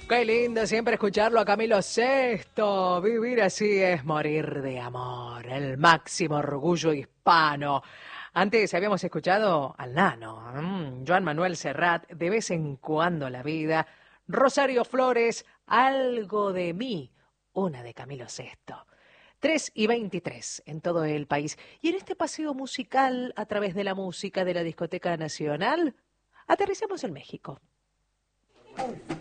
Qué lindo siempre escucharlo a Camilo Sesto. Vivir así es morir de amor, el máximo orgullo hispano. Antes habíamos escuchado al Nano, Joan Manuel Serrat, de vez en cuando la vida, Rosario Flores, algo de mí, una de Camilo Sesto. 3:23 en todo el país. Y en este paseo musical a través de la música de la Discoteca Nacional, aterrizamos en México.